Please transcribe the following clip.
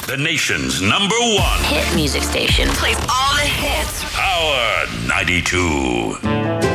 The nation's number one hit music station. Plays all the hits. Power 92.